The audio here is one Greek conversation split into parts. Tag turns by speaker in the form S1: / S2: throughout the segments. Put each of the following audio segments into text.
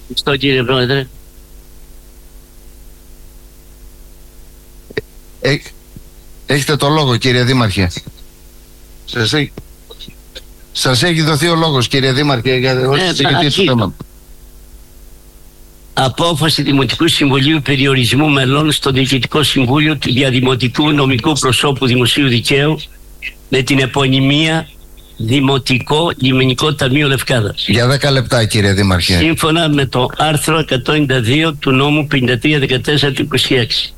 S1: Ευχαριστώ, κύριε Πρόεδρε.
S2: Έχετε το λόγο, κύριε Δήμαρχε. Σας έχει δοθεί ο λόγος, κύριε Δήμαρχε, για το θέμα.
S1: Απόφαση Δημοτικού Συμβουλίου περιορισμού μελών στο Διοικητικό Συμβούλιο του Διαδημοτικού Νομικού Προσώπου Δημοσίου Δικαίου με την επωνυμία Δημοτικό Λιμενικό Ταμείο Λευκάδας.
S2: Για 10 λεπτά, κύριε Δήμαρχε.
S1: Σύμφωνα με το άρθρο 192 του νόμου 5314 του 26.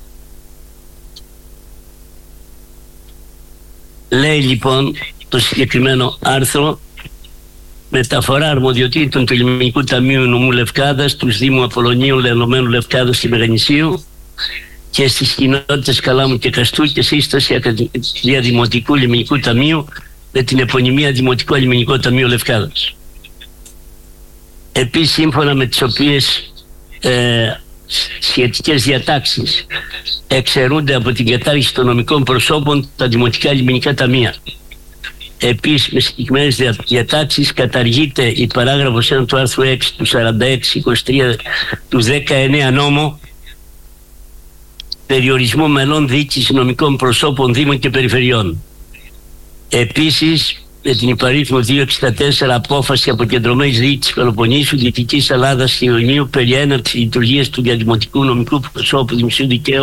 S1: Λέει λοιπόν το συγκεκριμένο άρθρο: μεταφορά αρμοδιοτήτων του Λιμενικού Ταμείου Νομού Λευκάδας στους Δήμου Απολωνίου, Λεωμένου Λευκάδος και Μεγανησίου και στις κοινότητες Καλάμου και Καστού και σύσταση Διαδημοτικού Λιμενικού Ταμείου με την επωνυμία Δημοτικό Λιμενικό Ταμείο Λευκάδας. Επίσης, σύμφωνα με τις οποίες σχετικές διατάξεις εξαιρούνται από την κατάργηση των νομικών προσώπων τα δημοτικά λιμενικά ταμεία. Επίσης, με συγκεκριμένες διατάξεις καταργείται η παράγραφος 1 του άρθρου 6 του 46-23 του 19 νόμου περιορισμό μελών διοίκησης νομικών προσώπων Δήμων και Περιφερειών. Επίσης, με την υπαρίθμο 264 απόφαση αποκεντρωμένης διοίκησης Πελοποννήσου, Δυτικής Ελλάδας και Ιωνίου περί έναρξης λειτουργίας του Διαδημοτικού Νομικού Προσώπου Δημοσίου Δικαίου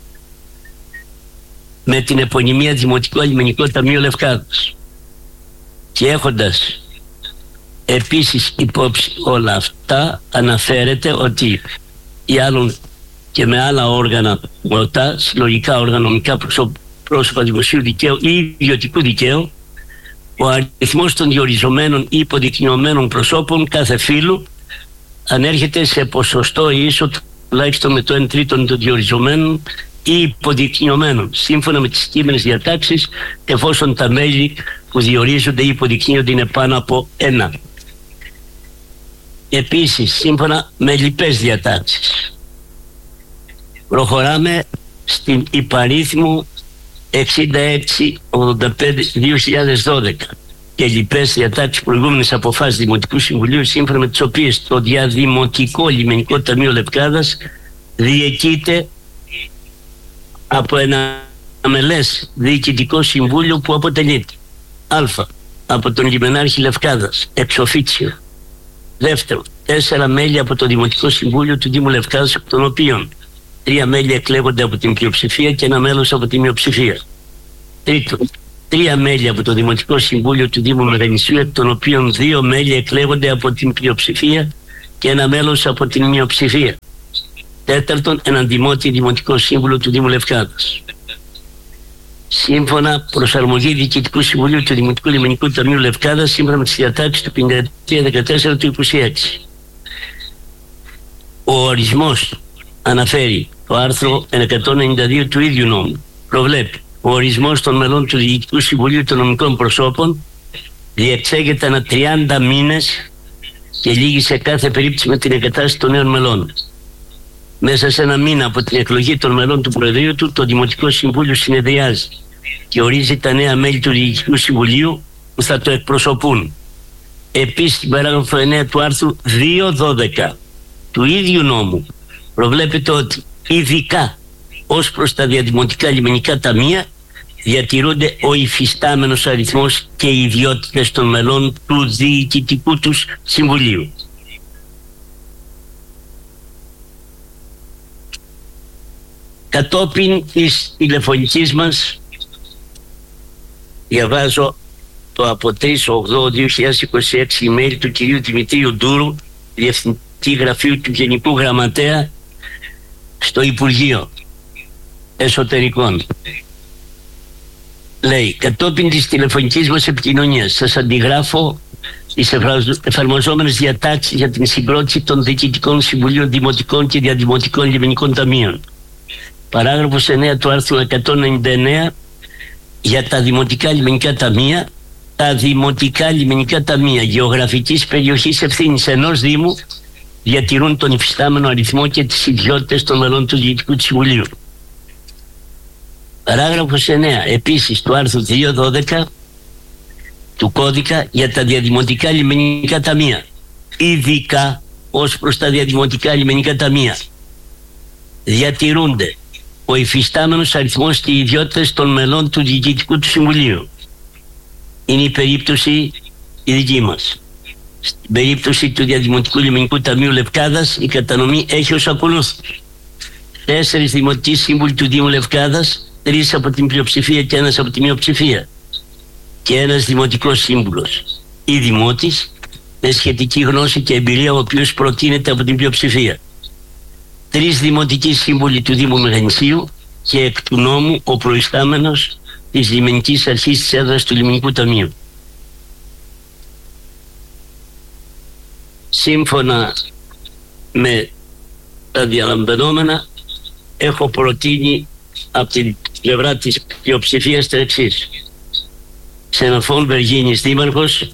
S1: με την επωνυμία Δημοτικό Λιμενικό Ταμείο Λευκάδας. Και έχοντας επίσης υπόψη όλα αυτά, αναφέρεται ότι ή άλλων και με άλλα όργανα συλλογικά όργανα, νομικά πρόσωπα δημοσίου δικαίου ή ιδιωτικού δικαίου, ο αριθμός των διοριζομένων ή υποδεικνυωμένων προσώπων κάθε φύλου ανέρχεται σε ποσοστό ίσο τουλάχιστον με το 1/3 των διοριζομένων ή υποδεικνυωμένων, σύμφωνα με τις κείμενες διατάξεις, εφόσον τα μέλη που διορίζονται ή υποδεικνύονται είναι πάνω από 1. Επίσης, σύμφωνα με λοιπές διατάξεις, προχωράμε στην υπαρίθμου 6685-2012 και λοιπές διατάξεις προηγούμενες αποφάσεις Δημοτικού Συμβουλίου, σύμφωνα με τις οποίες το Διαδημοτικό Λιμενικό Ταμείο Λευκάδας διοικείται από ένα αμελές διοικητικό συμβούλιο που αποτελείται α. από τον Λιμενάρχη Λευκάδας εξ οφίτσιο. Δεύτερον, 4 μέλη από το Δημοτικό Συμβούλιο του Δήμου Λευκάδας, από των οποίων 3 μέλη εκλέγονται από την πλειοψηφία και 1 μέλος από την μειοψηφία. Τρίτον, 3 μέλη από το Δημοτικό Συμβούλιο του Δήμου Μεγανησίου, από των οποίων 2 μέλη εκλέγονται από την πλειοψηφία και 1 μέλος από την μειοψηφία. Τέταρτον, έναν δημότη Δημοτικό Σύμβουλο του Δήμου Λευκάδας. Σύμφωνα προσαρμογή Διοικητικού Συμβουλίου του Δημοτικού Λιμενικού Ταμείου Λευκάδας, σύμφωνα με τις διατάξεις του 5314 του 26. Ο ορισμός, αναφέρει το άρθρο 192 του ίδιου νόμου, προβλέπει ο ορισμός των μελών του Διοικητικού Συμβουλίου των Νομικών Προσώπων διεξέγεται ανά 30 μήνες και λήγει σε κάθε περίπτωση με την εγκατάσταση των νέων μελών. Μέσα σε 1 μήνα από την εκλογή των μελών του Προεδρείου του, το Δημοτικό Συμβούλιο συνεδριάζει και ορίζει τα νέα μέλη του Διοικητικού Συμβουλίου που θα το εκπροσωπούν. Επίσης, στην παράγραφο 9 του άρθρου 212 του ίδιου νόμου προβλέπεται ότι ειδικά ως προς τα διαδημοτικά λιμενικά ταμεία διατηρούνται ο υφιστάμενος αριθμός και οι ιδιότητες των μελών του Διοικητικού τους Συμβουλίου. Κατόπιν της τηλεφωνικής μας διαβάζω το από 3/8/2026 email του κυρίου Δημητρίου Ντούρου, Διευθυντή Γραφείου του Γενικού Γραμματέα στο Υπουργείο Εσωτερικών. Λέει: κατόπιν της τηλεφωνικής μας επικοινωνίας σας αντιγράφω τις εφαρμοζόμενες διατάξεις για την συγκρότηση των Διοικητικών Συμβουλίων Δημοτικών και Διαδημοτικών Λιμενικών Ταμείων. Παράγραφος 9 του άρθρου 199 για τα Δημοτικά Λιμενικά Ταμεία. Τα Δημοτικά Λιμενικά Ταμεία γεωγραφικής περιοχής ευθύνης ενός Δήμου διατηρούν τον υφιστάμενο αριθμό και τις ιδιότητες των μελών του Διοικητικού Συμβουλίου. Παράγραφος 9 επίσης του άρθρου 212 του κώδικα για τα Διαδημοτικά Λιμενικά Ταμεία. Ειδικά ως προς τα διαδημοτικά λιμενικά ταμεία. Διατηρούνται ο υφιστάμενος αριθμός και οι ιδιότητες των μελών του Διοικητικού του Συμβουλίου. Είναι η περίπτωση η δική μας. Στην περίπτωση του Διαδημοτικού Λιμενικού Ταμείου Λευκάδας η κατανομή έχει ως ακολούθει: 4 δημοτικοί σύμβουλοι του Δήμου Λευκάδας, 3 από την πλειοψηφία και 1 από τη μειοψηφία, και 1 δημοτικός σύμβουλος ή δημότης με σχετική γνώση και εμπειρία, ο οποίος προτείνεται από την πλειοψηφία. 3 δημοτικοί σύμβουλοι του Δήμου Μεγανησίου και εκ του νόμου ο προϊστάμενος της λιμενικής αρχής της έδρας του Λιμενικού Ταμείου. Σύμφωνα με τα διαλαμβανόμενα, έχω προτείνει από την πλευρά της πλειοψηφίας τα εξής: Ξενοφών Βεργίνης δήμαρχος,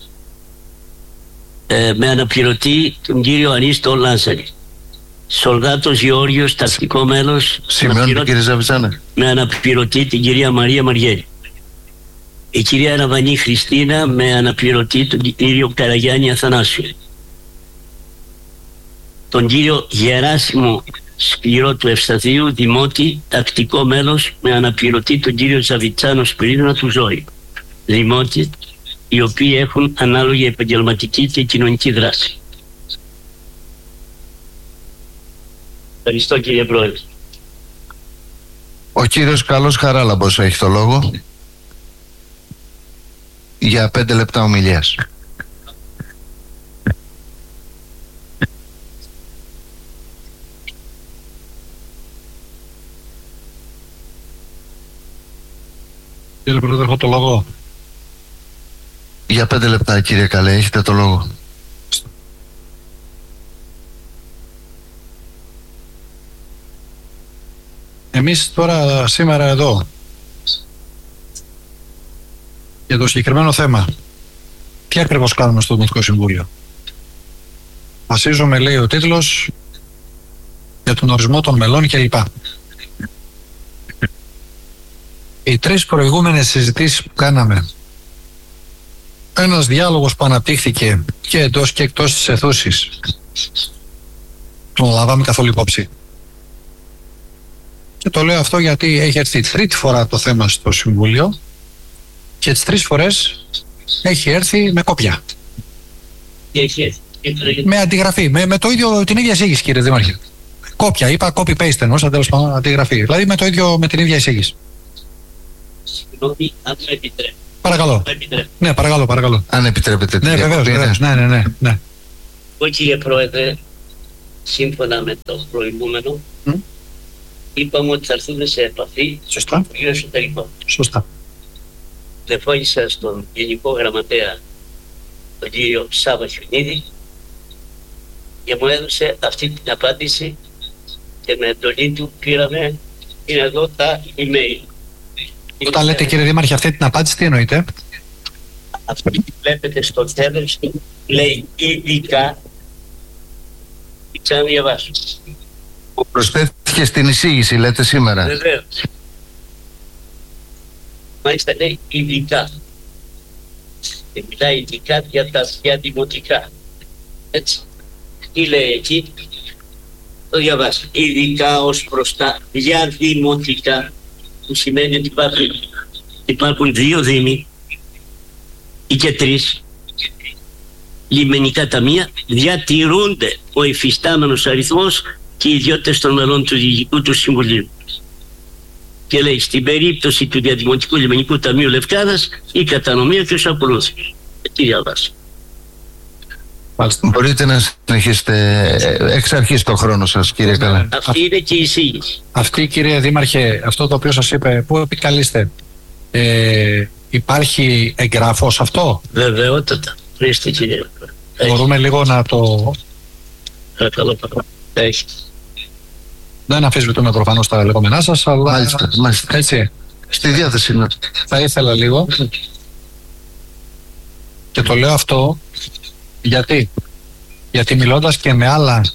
S1: με αναπληρωτή τον κύριο Ανίστο Λάζαρη. Σολδάτος Γεώργιος, τακτικό μέλος, με αναπληρωτή την κυρία Μαρία Μαριέλη. Η κυρία Ραβανή Χριστίνα με αναπληρωτή τον κύριο Καραγιάννη Αθανάσιο. Τον κύριο Γεράσιμο Σπυρό του Ευσταθίου, δημότη, τακτικό μέλος, με αναπληρωτή τον κύριο Ζαβιτσάνο Σπυρίνα του Ζώη. Δημότη, οι οποίοι έχουν ανάλογη επαγγελματική και κοινωνική δράση. Ευχαριστώ, κύριε Πρόεδρε.
S2: Ο κύριος Καλός Χαράλαμπος έχει το λόγο για 5 λεπτά ομιλίας.
S3: Κύριε Πρόεδρε, έχω το λόγο.
S2: Για 5 λεπτά, κύριε Καλέ, έχετε το λόγο.
S3: Εμείς τώρα σήμερα εδώ για το συγκεκριμένο θέμα, τι ακριβώς κάνουμε στο Δημοτικό Συμβούλιο? Βασίζομαι, λέει ο τίτλος, για τον ορισμό των μελών κλπ. Οι 3 προηγούμενες συζητήσεις που κάναμε, ένας διάλογος που αναπτύχθηκε και εντός και εκτός της αιθούσης, τον λάβαμε καθόλου υπόψη. Και το λέω αυτό γιατί έχει έρθει 3η φορά το θέμα στο Συμβούλιο και τις 3 φορές έχει έρθει με κόπια. Με αντιγραφή, με το ίδιο, την ίδια εισήγηση, κύριε Δήμαρχε. Κόπια, είπα copy-paste εννοούσα, τέλος πάντων αντιγραφή. Δηλαδή με την ίδια εισήγηση.
S1: Συγγνώμη, αν μου επιτρέπει.
S3: Παρακαλώ. Ναι, παρακαλώ.
S2: Αν επιτρέπετε.
S3: Ναι, βεβαίως. Ναι.
S1: Εγώ, κύριε Πρόεδρε, σύμφωνα με το προηγούμενο, είπαμε ότι θα έρθουμε σε επαφή.
S3: Σωστά.
S1: στο εσωτερικό.
S3: Σωστά.
S1: Τηλεφώνησα στον Γενικό Γραμματέα, τον κύριο Σάβα Χιουνίδη, και μου έδωσε αυτή την απάντηση και με εντολή του πήραμε, είναι εδώ τα email.
S3: Όταν λέτε, κύριε Δήμαρχε, αυτή την απάντηση, τι εννοείτε?
S1: Αυτή που βλέπετε στο τέλος του λέει ειδικά, ξαναδιαβάσω.
S2: Που προσθέθηκε στην εισήγηση, λέτε σήμερα.
S1: Βεβαίως. Μάλιστα λέει ειδικά. Και μιλάει ειδικά για τα διαδημοτικά. Έτσι. Τι λέει εκεί? Το διαβάσω. Ειδικά ως προς τα διαδημοτικά, που σημαίνει ότι υπάρχουν 2 δήμοι ή και 3 λιμενικά ταμεία, διατηρούνται ο υφιστάμενος αριθμός και οι ιδιότητες των μελών του Διοικητικού του Συμβουλίου. Και λέει, στην περίπτωση του Διαδημοτικού Λιμενικού Ταμείου Λευκάδας, η κατανομή και ως ακολούθει. Τι διαβάσω.
S2: Μπορείτε να συνεχίσετε εξ αρχής το χρόνο σας, κύριε Καλά.
S1: Αυτή είναι και η εισήγηση.
S3: Αυτή, κύριε Δήμαρχε, αυτό το οποίο σας είπε, πού επικαλείστε, υπάρχει εγγράφος αυτό?
S1: Βεβαιότατα. Χρήστε, κύριε.
S3: Μπορούμε λίγο να το...
S1: Παρακαλώ. Έχει.
S3: Δεν αμφισβητούμε προφανώς τα λεγόμενά σας, αλλά...
S2: Μάλιστα.
S3: Έτσι.
S2: Στη διάθεση είναι.
S3: Θα ήθελα λίγο. Και το λέω αυτό γιατί μιλώντας και με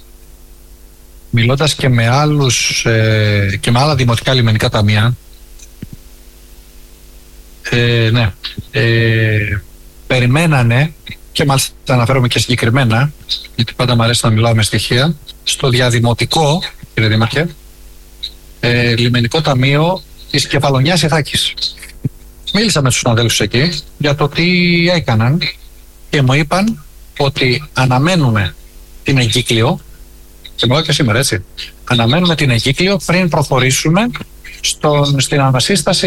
S3: άλλα δημοτικά λιμενικά ταμεία, περιμένανε και μάλιστα αναφέρομαι και συγκεκριμένα, γιατί πάντα μου αρέσει να μιλάω με στοιχεία, στο διαδημοτικό, κύριε Δήμαρχε, λιμενικό ταμείο της Κεφαλονιάς Ιθάκης. Μίλησα με τους συναδέλφους εκεί για το τι έκαναν και μου είπαν ότι αναμένουμε την εγκύκλιο, και μιλάω και σήμερα, έτσι, αναμένουμε την εγκύκλιο πριν προχωρήσουμε στην ανασύσταση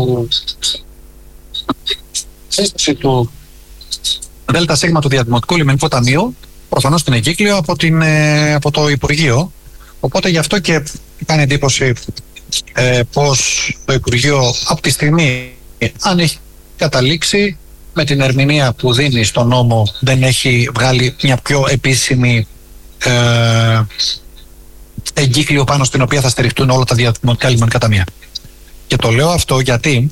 S3: του ΔΣ του Διαδημοτικού Λιμενικού Ταμείου, προφανώς την εγκύκλιο από το Υπουργείο. Οπότε γι' αυτό και κάνει εντύπωση πως το Υπουργείο από τη στιγμή, αν έχει καταλήξει με την ερμηνεία που δίνει στον νόμο, δεν έχει βγάλει μια πιο επίσημη εγκύκλιο πάνω στην οποία θα στηριχτούν όλα τα διαδημοτικά λιμενικά ταμεία. Και το λέω αυτό γιατί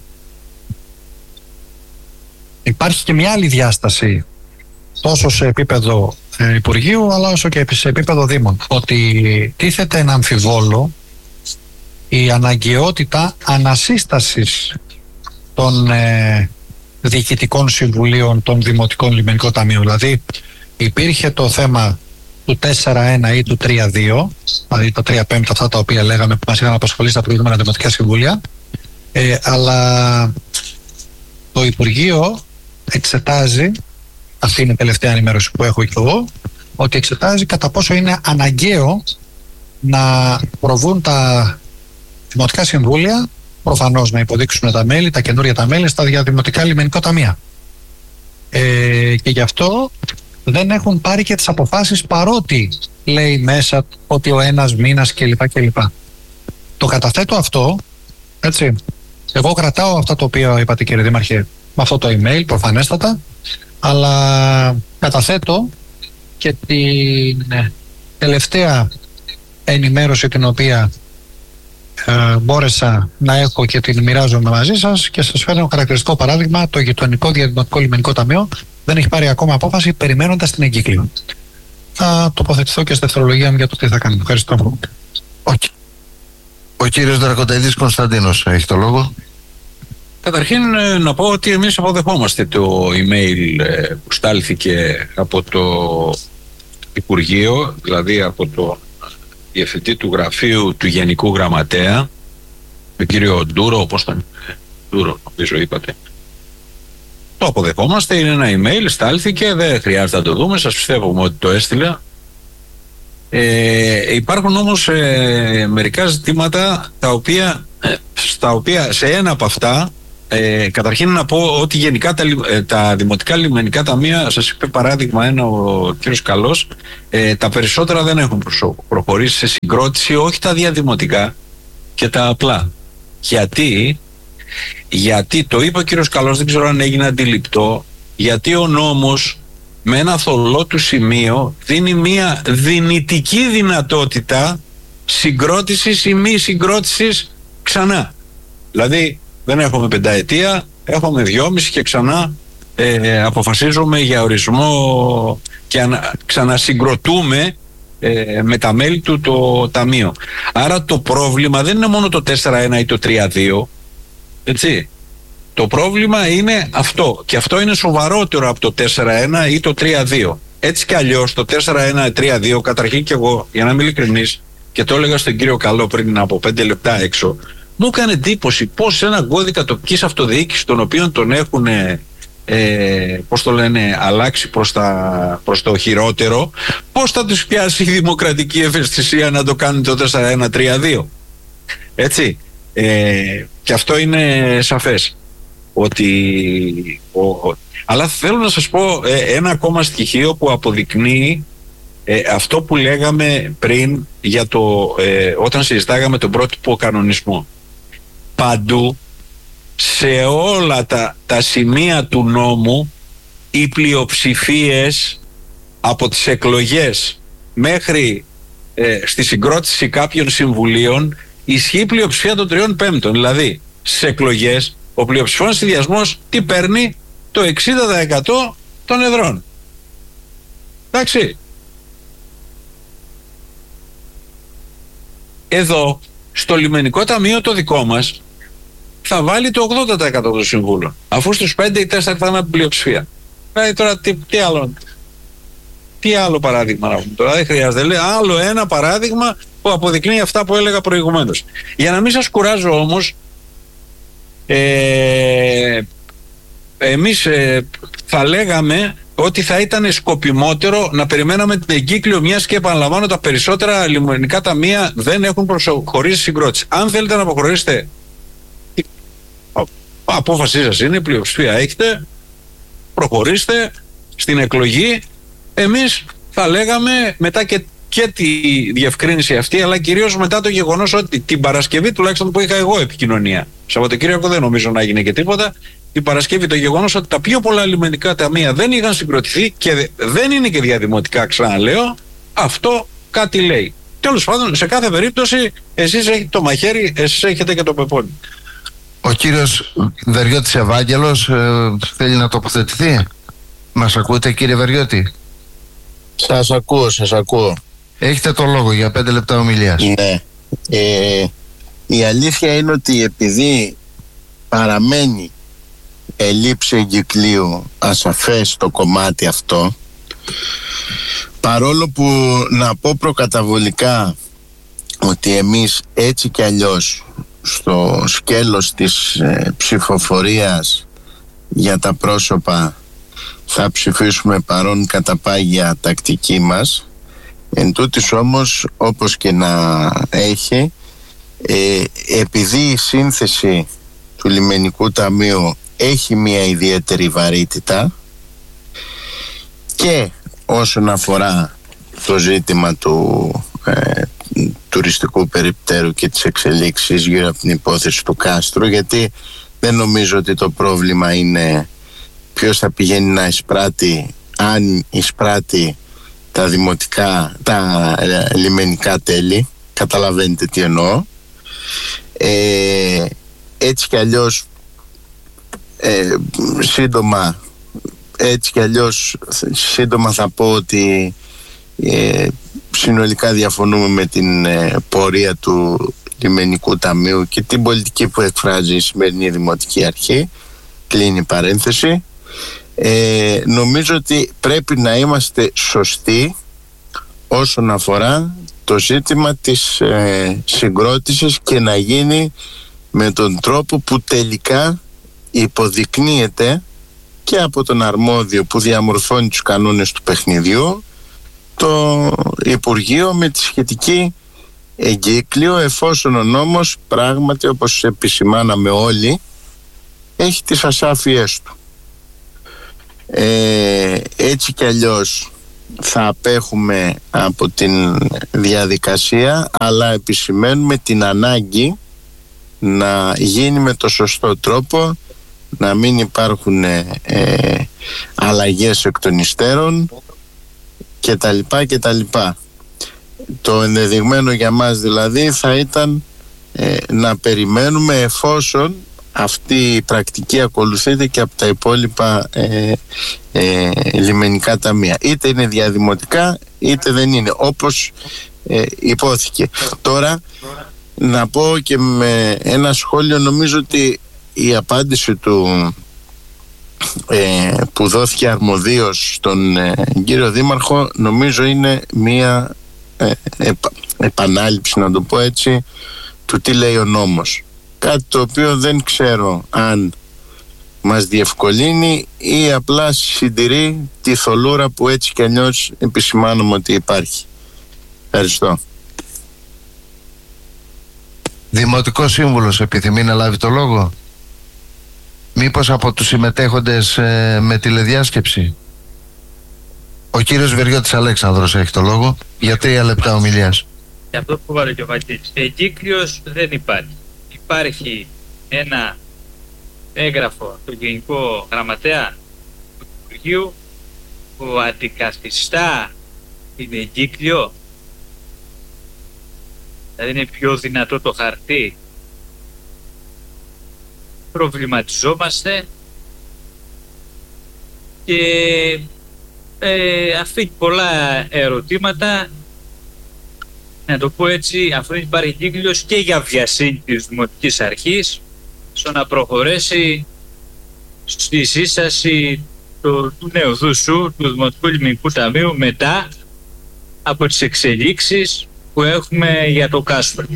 S3: υπάρχει και μια άλλη διάσταση τόσο σε επίπεδο Υπουργείου αλλά όσο και σε επίπεδο Δήμων, ότι τίθεται ένα αμφιβόλο η αναγκαιότητα ανασύστασης των διοικητικών συμβουλίων των Δημοτικών Λιμενικών Ταμείων. Δηλαδή υπήρχε το θέμα του 4-1 ή του 3-2, δηλαδή τα 3 πέμπτα αυτά τα οποία λέγαμε που μας είχαν απασχολήσει στα προηγούμενα Δημοτικά Συμβούλια, αλλά το Υπουργείο εξετάζει, αυτή είναι η τελευταία ενημέρωση που έχω και εγώ, ότι εξετάζει κατά πόσο είναι αναγκαίο να προβούν τα Δημοτικά Συμβούλια, προφανώς να υποδείξουν τα μέλη, τα καινούρια τα μέλη στα διαδημοτικά λιμενικά ταμεία. Και γι' αυτό δεν έχουν πάρει και τις αποφάσεις, παρότι λέει μέσα ότι ο ένας μήνας κλπ. Το καταθέτω αυτό, έτσι. Εγώ κρατάω αυτά τα οποία είπατε, κύριε Δήμαρχε, με αυτό το email προφανέστατα, αλλά καταθέτω και την τελευταία ενημέρωση την οποία μπόρεσα να έχω και την μοιράζομαι μαζί σας, και σας φέρνω χαρακτηριστικό παράδειγμα: το γειτονικό Διαδημοτικό Λιμενικό Ταμείο δεν έχει πάρει ακόμα απόφαση, περιμένοντας την εγκύκλιο. Θα τοποθετηθώ και στη δευτερολογία μου για το τι θα κάνουμε. Ευχαριστώ.
S2: Ο κύριος Δρακονταίδης Κωνσταντίνος έχει το λόγο.
S4: Καταρχήν να πω ότι εμείς αποδεχόμαστε το email που στάλθηκε από το Υπουργείο, δηλαδή από το Διευθυντή του Γραφείου του Γενικού Γραμματέα, τον κύριο Ντούρο, όπως ήταν, Ντούρο νομίζω είπατε. Το αποδεχόμαστε, είναι ένα email, στάλθηκε, δεν χρειάζεται να το δούμε, σας πιστεύουμε ότι το έστειλε. Υπάρχουν όμως μερικά ζητήματα στα οποία σε ένα από αυτά, καταρχήν να πω ότι γενικά τα δημοτικά λιμενικά ταμεία, σας είπε παράδειγμα ένα ο κύριος Καλός, τα περισσότερα δεν έχουν προχωρήσει σε συγκρότηση, όχι τα διαδημοτικά και τα απλά. Γιατί το είπε ο κύριος Καλός, δεν ξέρω αν έγινε αντιληπτό, γιατί ο νόμος με ένα θολό του σημείο δίνει μια δυνητική δυνατότητα συγκρότησης ή μη συγκρότησης ξανά. Δηλαδή δεν έχουμε 5 ετία, έχουμε 2,5 και ξανά αποφασίζουμε για ορισμό και ξανασυγκροτούμε με τα μέλη του το ταμείο. Άρα το πρόβλημα δεν είναι μόνο το 4-1 ή το 3-2, έτσι. Το πρόβλημα είναι αυτό, και αυτό είναι σοβαρότερο από το 4-1 ή το 3-2. Έτσι κι αλλιώς το 4-1-3-2, καταρχήν και εγώ, για να είμαι ειλικρινής, και το έλεγα στον κύριο Καλό πριν από 5 λεπτά έξω, μου έκανε εντύπωση πως σε έναν κώδικα τοπικής αυτοδιοίκησης, τον οποίο τον έχουν αλλάξει προς το χειρότερο, πώς θα τους πιάσει η δημοκρατική ευαισθησία να το κάνουν το 4-1-3-2. Έτσι. Και αυτό είναι σαφές. Αλλά θέλω να σας πω ένα ακόμα στοιχείο που αποδεικνύει αυτό που λέγαμε πριν για όταν συζητάγαμε τον πρότυπο κανονισμό. Παντού, σε όλα τα σημεία του νόμου, οι πλειοψηφίες από τις εκλογές μέχρι στη συγκρότηση κάποιων συμβουλίων ισχύει πλειοψηφία των 3/5. Δηλαδή στις εκλογές ο πλειοψηφών συνδυασμός τι παίρνει? Το 60% των εδρών. Εντάξει. Εδώ στο λιμενικό ταμείο το δικό μας θα βάλει το 80% των συμβούλων, αφού στους 5 ή 4 θα είναι από πλειοψηφία. Δηλαδή τώρα τι άλλο παράδειγμα να πούμε τώρα, δεν χρειάζεται. Λέει άλλο ένα παράδειγμα που αποδεικνύει αυτά που έλεγα προηγουμένως. Για να μην σας κουράζω όμως, εμείς θα λέγαμε ότι θα ήταν σκοπιμότερο να περιμέναμε την εγκύκλιο, μιας και επαναλαμβάνω τα περισσότερα λιμενικά ταμεία δεν έχουν προχωρήσει συγκρότηση. Αν θέλετε να προχωρήσετε, απόφασή σας είναι, πλειοψηφία έχετε, προχωρήστε στην εκλογή. Εμείς θα λέγαμε μετά και τη διευκρίνηση αυτή, αλλά κυρίως μετά το γεγονός ότι την Παρασκευή, τουλάχιστον που είχα εγώ επικοινωνία, Σαββατοκύριακο δεν νομίζω να έγινε και τίποτα, την Παρασκευή το γεγονός ότι τα πιο πολλά λιμενικά ταμεία δεν είχαν συγκροτηθεί και δεν είναι και διαδημοτικά, ξαναλέω, αυτό κάτι λέει. Τέλος πάντων, σε κάθε περίπτωση εσείς έχετε το μαχαίρι, εσείς έχετε και το πεπόνι.
S2: Ο κύριος Βεριώτης Ευάγγελος θέλει να τοποθετηθεί. Μας ακούτε, κύριε Βεριώτη?
S5: Σας ακούω.
S2: Έχετε το λόγο για 5 λεπτά ομιλίας.
S5: Ναι. Η αλήθεια είναι ότι επειδή παραμένει ελλείψη εγκυκλίου ασαφές το κομμάτι αυτό, παρόλο που να πω προκαταβολικά ότι εμείς έτσι κι αλλιώς στο σκέλος της ψηφοφορίας για τα πρόσωπα θα ψηφίσουμε παρόν κατά πάγια τακτική μας, εν τούτης όμως, όπως και να έχει, επειδή η σύνθεση του Λιμενικού Ταμείου έχει μια ιδιαίτερη βαρύτητα και όσον αφορά το ζήτημα του τουριστικού περιπτέρου και τις εξελίξεις γύρω από την υπόθεση του κάστρου, γιατί δεν νομίζω ότι το πρόβλημα είναι ποιος θα πηγαίνει να εισπράττει, αν εισπράττει τα δημοτικά, τα λιμενικά τέλη. Καταλαβαίνετε τι εννοώ. Έτσι κι αλλιώς σύντομα θα πω ότι συνολικά διαφωνούμε με την πορεία του Λιμενικού Ταμείου και την πολιτική που εκφράζει η σημερινή Δημοτική Αρχή. Κλείνει η παρένθεση. Νομίζω ότι πρέπει να είμαστε σωστοί όσον αφορά το ζήτημα της συγκρότησης και να γίνει με τον τρόπο που τελικά υποδεικνύεται και από τον αρμόδιο που διαμορφώνει τους κανόνες του παιχνιδιού, το Υπουργείο, με τη σχετική εγκύκλιο, εφόσον ο νόμος πράγματι, όπως επισημάναμε όλοι, έχει τις ασάφειές του. Έτσι κι αλλιώς θα απέχουμε από την διαδικασία, αλλά επισημαίνουμε την ανάγκη να γίνει με το σωστό τρόπο, να μην υπάρχουν αλλαγές εκ των υστέρων και τα λοιπά. Το ενδεδειγμένο για μας δηλαδή θα ήταν να περιμένουμε, εφόσον αυτή η πρακτική ακολουθείται και από τα υπόλοιπα λιμενικά ταμεία. Είτε είναι διαδημοτικά είτε δεν είναι, όπως υπόθηκε. Τώρα να πω και με ένα σχόλιο, νομίζω ότι η απάντηση του που δόθηκε αρμοδίως στον κύριο Δήμαρχο, νομίζω είναι μία επανάληψη, να το πω έτσι, του τι λέει ο νόμος. Κάτι το οποίο δεν ξέρω αν μας διευκολύνει ή απλά συντηρεί τη θολούρα που έτσι κι αλλιώς επισημάνομαι ότι υπάρχει. Ευχαριστώ.
S2: Δημοτικός Σύμβουλος επιθυμεί να λάβει το λόγο? Μήπως από τους συμμετέχοντες με τηλεδιάσκεψη? Ο κύριος Βεριώτης Αλέξανδρος έχει το λόγο για 3 λεπτά ομιλίας.
S6: Και αυτό που βάλε και ο Βαγγέλης, εγκύκλιος δεν υπάρχει. Υπάρχει ένα έγγραφο του Γενικό Γραμματέα του Υπουργείου που αντικαθιστά την εγκύκλιο, δηλαδή είναι πιο δυνατό το χαρτί. Προβληματιζόμαστε και αφήνει πολλά ερωτήματα, να το πω έτσι, αφού υπάρχει εγκύκλιος και για βιασύνη της Δημοτικής Αρχής στο να προχωρήσει στη σύσταση του νέου δούσου του Δημοτικού Λιμενικού Ταμείου μετά από τις εξελίξεις που έχουμε για το κάστρο.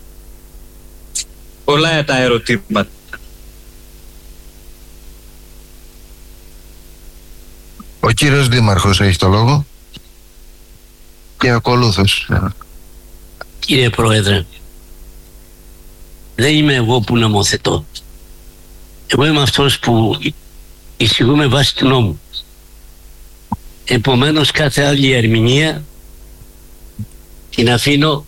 S6: Πολλά τα ερωτήματα.
S2: Ο κύριος Δήμαρχος έχει το λόγο και ακολούθως.
S1: Κύριε Πρόεδρε, δεν είμαι εγώ που νομοθετώ. Εγώ είμαι αυτός που εισηγούμε βάσει του νόμου. Επομένως κάθε άλλη ερμηνεία την αφήνω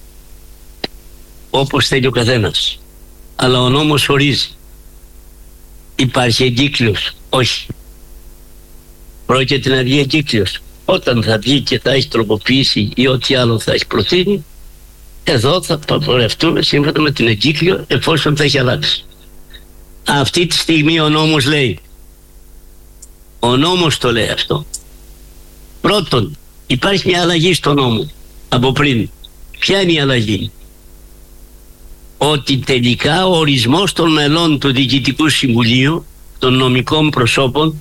S1: όπως θέλει ο καθένας. Αλλά ο νόμος ορίζει. Υπάρχει εγκύκλιος? Όχι. Πρόκειται να βγει εγκύκλιος. Όταν θα βγει και θα έχει τροποποιήσει ή ό,τι άλλο θα έχει προτείνει, εδώ θα πορευτούμε σύμφωνα με την εγκύκλιο εφόσον θα έχει αλλάξει. Αυτή τη στιγμή ο νόμος λέει, ο νόμος το λέει αυτό. Πρώτον, υπάρχει μια αλλαγή στο νόμο από πριν. Ποια είναι η αλλαγή? Ότι τελικά ο ορισμός των μελών του Διοικητικού Συμβουλίου, των νομικών προσώπων,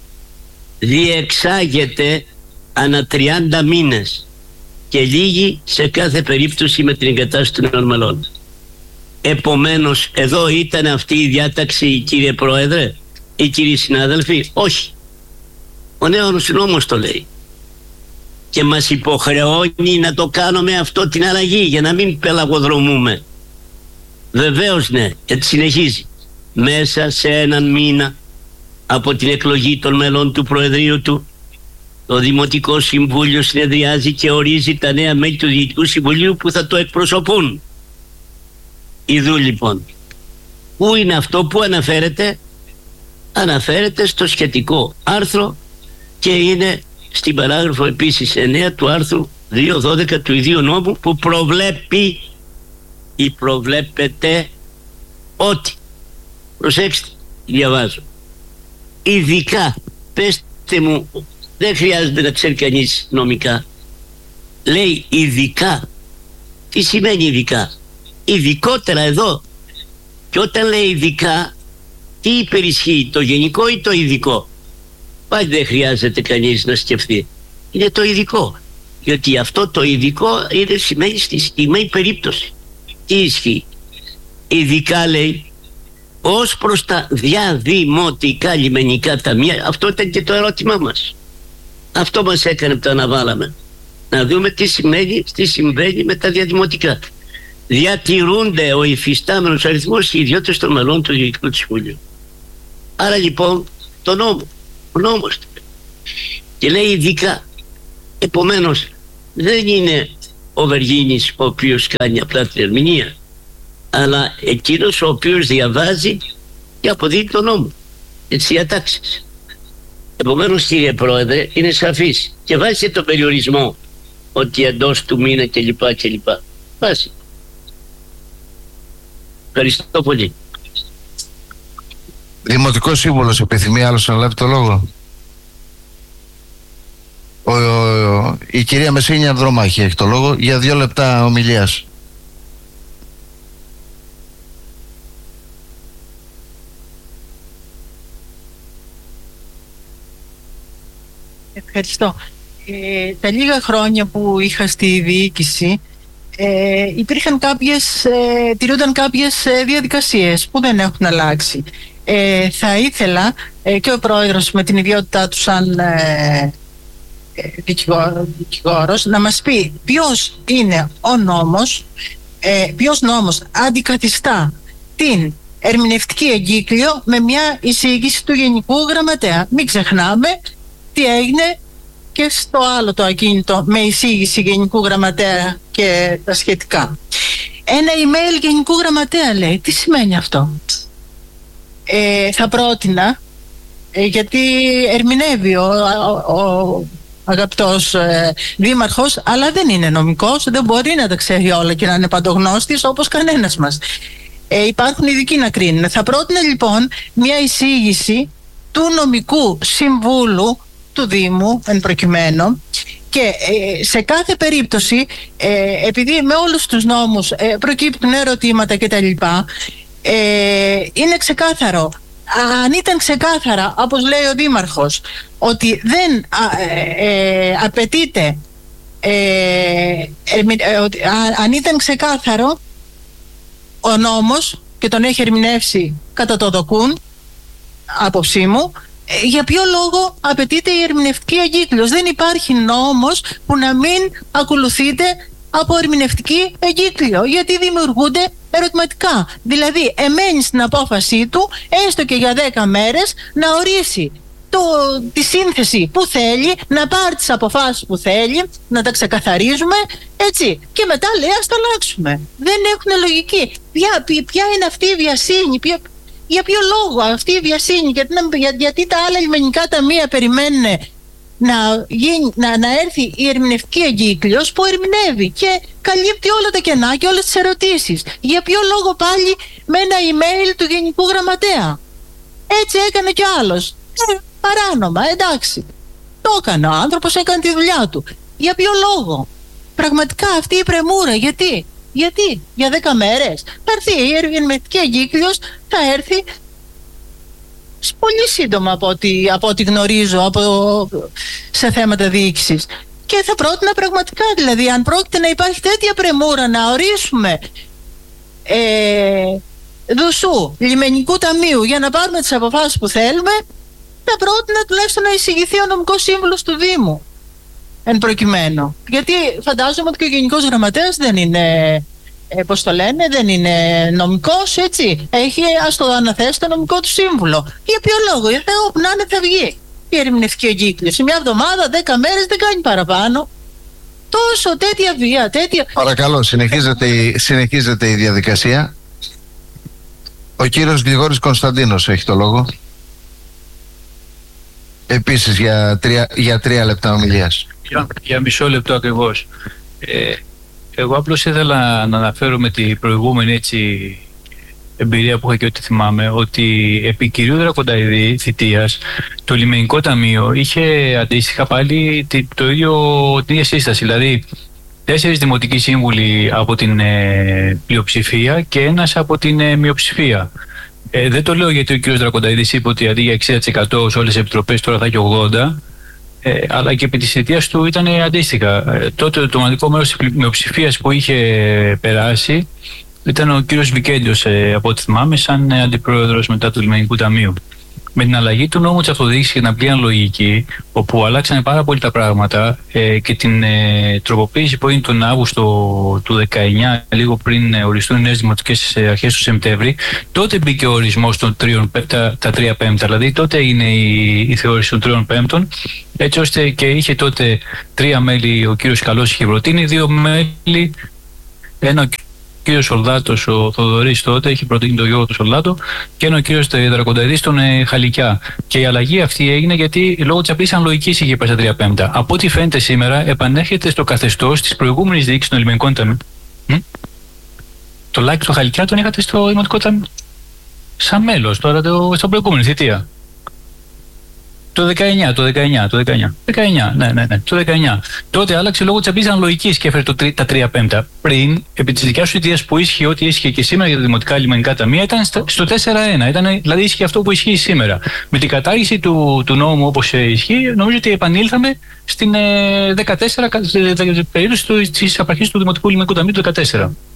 S1: διεξάγεται ανά 30 μήνες και λύγει σε κάθε περίπτωση με την εγκατάσταση των νέων μελών. Επομένως, εδώ ήταν αυτή η διάταξη, κύριε Πρόεδρε ή κύριοι συνάδελφοι? Όχι. Ο νέος νόμος το λέει και μας υποχρεώνει να το κάνουμε αυτό, την αλλαγή, για να μην πελαγοδρομούμε. Βεβαίως ναι, γιατί συνεχίζει. Μέσα σε έναν μήνα από την εκλογή των μελών του Προεδρείου του, το Δημοτικό Συμβούλιο συνεδριάζει και ορίζει τα νέα μέλη του Διοικητικού Συμβουλίου που θα το εκπροσωπούν. Ιδού λοιπόν, πού είναι αυτό που αναφέρεται? Αναφέρεται στο σχετικό άρθρο και είναι στην παράγραφο επίσης 9 του άρθρου 2.12 του ιδίου νόμου, που προβλέπει ή προβλέπεται ότι, προσέξτε, διαβάζω, ειδικά, πέστε μου, δεν χρειάζεται να ξέρει κανείς νομικά, λέει ειδικά. Τι σημαίνει ειδικά? Ειδικότερα εδώ. Και όταν λέει ειδικά, τι υπερισχύει, το γενικό ή το ειδικό? Πάλι δεν χρειάζεται κανείς να σκεφτεί. Είναι το ειδικό. Γιατί αυτό το ειδικό είναι, σημαίνει στη συγκεκριμένη περίπτωση. Τι ισχύει? Ειδικά λέει ως προς τα διαδημοτικά λιμενικά ταμεία. Αυτό ήταν και το ερώτημά μας. Αυτό μας έκανε που το αναβάλαμε. Να δούμε τι συμβαίνει με τα διαδημοτικά. Διατηρούνται ο υφιστάμενος αριθμός οι ιδιότητες των μελών του Διοικητικού Συμβουλίου. Άρα λοιπόν το νόμο, ο νόμος και λέει ειδικά. Επομένως δεν είναι ο Βεργίνης ο οποίος κάνει απλά την ερμηνεία, αλλά εκείνος ο οποίος διαβάζει και αποδίδει τον νόμο και τις διατάξεις. Επομένως, κύριε Πρόεδρε, είναι σαφής και βάζει το περιορισμό ότι εντός του μήνα κλπ. Βάζει. Ευχαριστώ πολύ.
S2: Δημοτικός Σύμβουλος επιθυμεί άλλος να λάβει το λόγο? Η κυρία Μεσίνη Ανδρομάχη έχει το λόγο για 2 λεπτά ομιλίας.
S7: Ευχαριστώ. Τα λίγα χρόνια που είχα στη διοίκηση τηρούνταν κάποιες διαδικασίες που δεν έχουν αλλάξει. Θα ήθελα και ο πρόεδρος με την ιδιότητά του σαν δικηγόρος να μας πει ποιος είναι ο νόμος, ποιος νόμος αντικαθιστά την ερμηνευτική εγκύκλιο με μια εισήγηση του Γενικού Γραμματέα. Μην ξεχνάμε τι έγινε και στο άλλο το ακίνητο με εισήγηση Γενικού Γραμματέα και τα σχετικά. Ένα email Γενικού Γραμματέα λέει. Τι σημαίνει αυτό? Θα πρότεινα, γιατί ερμηνεύει ο αγαπητός δήμαρχος, αλλά δεν είναι νομικός, δεν μπορεί να τα ξέρει όλα και να είναι παντογνώστης όπως κανένας μας. Υπάρχουν ειδικοί να κρίνουν. Θα πρότεινα λοιπόν μια εισήγηση του νομικού συμβούλου του Δήμου εν προκειμένου, και σε κάθε περίπτωση, επειδή με όλους τους νόμους προκύπτουν ερωτήματα κτλ, είναι ξεκάθαρο αν ήταν ξεκάθαρα, όπως λέει ο Δήμαρχος, ότι δεν απαιτείται, αν ήταν ξεκάθαρο ο νόμος και τον έχει ερμηνεύσει κατά το δοκούν, άποψή μου, για ποιο λόγο απαιτείται η ερμηνευτική εγκύκλειος? Δεν υπάρχει νόμος που να μην ακολουθείται από ερμηνευτική εγκύκλειο, γιατί δημιουργούνται ερωτηματικά. Δηλαδή, εμένει στην απόφασή του, έστω και για 10 μέρες, να ορίσει τη σύνθεση που θέλει, να πάρει τις αποφάσεις που θέλει, να τα ξεκαθαρίζουμε, έτσι. Και μετά λέει, ας τα αλλάξουμε. Δεν έχουν λογική. Ποια είναι αυτή η βιασύνη, για ποιο λόγο αυτή η βιασύνη, γιατί τα άλλα λιμενικά ταμεία περιμένουν να έρθει η ερμηνευτική εγκύκλειος που ερμηνεύει και καλύπτει όλα τα κενά και όλες τις ερωτήσεις. Για ποιο λόγο πάλι με ένα email του Γενικού Γραμματέα? Έτσι έκανε κι άλλος. Παράνομα, εντάξει. Το έκανε, ο άνθρωπος έκανε τη δουλειά του. Για ποιο λόγο? Πραγματικά αυτή η πρεμούρα, γιατί για 10 μέρες? Θα έρθει η ερμηνευτική εγκύκλειος, θα έρθει πολύ σύντομα από ό,τι γνωρίζω σε θέματα διοίκησης. Και θα πρότεινα πραγματικά, δηλαδή, αν πρόκειται να υπάρχει τέτοια πρεμούρα να ορίσουμε δουσού λιμενικού ταμείου για να πάρουμε τις αποφάσεις που θέλουμε, θα πρότεινα τουλάχιστον να εισηγηθεί ο νομικός σύμβουλος του Δήμου εν προκειμένου. Γιατί φαντάζομαι ότι και ο Γενικός Γραμματέας δεν είναι, πώς το λένε, δεν είναι νομικός, έτσι. Έχει, ας το αναθέσει το νομικό του σύμβουλο. Για ποιο λόγο? Γιατί όπου να είναι θα βγει η ερμηνευτική εγκύκλειος. Μια εβδομάδα, 10 μέρες, δεν κάνει παραπάνω. Τόσο τέτοια βία, τέτοια...
S2: Παρακαλώ, συνεχίζεται η διαδικασία. Ο κύριος Γρηγόρης Κωνσταντίνος έχει το λόγο. Επίσης για 3 λεπτά ομιλίας.
S8: Για μισό λεπτό ακριβώς. Εγώ απλώς ήθελα να αναφέρω με την προηγούμενη εμπειρία που είχα και ό,τι θυμάμαι, ότι επί κυρίου Δρακονταηδή θητείας το λιμενικό ταμείο είχε αντίστοιχα πάλι την ίδια σύσταση. Δηλαδή 4 δημοτικοί σύμβουλοι από την πλειοψηφία και ένας από την μειοψηφία. Δεν το λέω γιατί ο κ. Δρακονταηδής είπε ότι αντί για 60% σε όλες τις επιτροπές τώρα θα έχει 80%. Αλλά και επί της θητείας του ήταν αντίστοιχα. Τότε το μοναδικό μέρος της μειοψηφίας που είχε περάσει ήταν ο κύριος Βικέντιος, από ό,τι θυμάμαι, σαν αντιπρόεδρος μετά του Λιμενικού Ταμείου. Με την αλλαγή του νόμου της αυτοδιοίκησης και την απλή αναλογική, όπου αλλάξανε πάρα πολύ τα πράγματα και την τροποποίηση που έγινε τον Αύγουστο του 19, λίγο πριν οριστούν οι νέες δημοτικές αρχές του Σεπτέμβρη, τότε μπήκε ο ορισμός των τα 3 πέμπτα. Δηλαδή τότε έγινε η θεώρηση των 3 πέμπτων, έτσι ώστε και είχε τότε 3 μέλη ο κύριος Καλός είχε προτείνει, 2 μέλη, ένα ο κύριος Σολδάτος, ο Θοδωρής τότε, είχε προτείνει τον Γιώργο του Σολδάτο, και ένα ο κύριος Δρακονταηδής τον Χαλικιά. Και η αλλαγή αυτή έγινε γιατί λόγω της απλής αναλογικής είχε πάει στα 3 πέμπτα. Από ό,τι φαίνεται σήμερα, επανέρχεται στο καθεστώς της προηγούμενης διοίκησης των λιμενικών ταμείων. Το Λάκη του Χαλικιά τον είχατε στο Δημοτικό Ταμείο σαν μέλος τώρα στην προηγούμενη θητεία. Το 19. Τότε άλλαξε λόγω της απλής αναλογικής και έφερε τα 3 πέμπτα. Πριν, επί της δικιάς σου ιδέας που ίσχυε ό,τι ίσχυε και σήμερα για τα δημοτικά λιμενικά ταμεία, ήταν στο 4-1. Δηλαδή ίσχυε αυτό που ισχύει σήμερα. Με την κατάργηση του νόμου όπως ισχύει, νομίζω ότι επανήλθαμε στην 14 περίοδος της απαρχής του Δημοτικού Λιμενικού Ταμείου του 14.